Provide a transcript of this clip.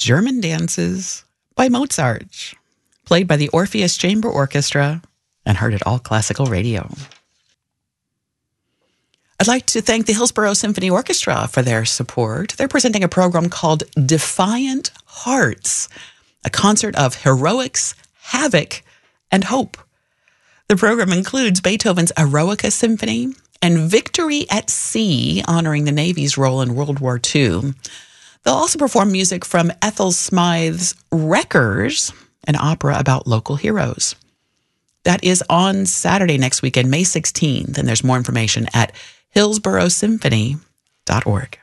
German Dances by Mozart, played by the Orpheus Chamber Orchestra and heard at All Classical Radio. I'd like to thank the Hillsborough Symphony Orchestra for their support. They're presenting a program called Defiant Hearts, a concert of heroics, havoc, and hope. The program includes Beethoven's Eroica Symphony and Victory at Sea, honoring the Navy's role in World War II. They'll also perform music from Ethel Smythe's Wreckers, an opera about local heroes. That is on Saturday next weekend, May 16th, and there's more information at hillsboroughsymphony.org.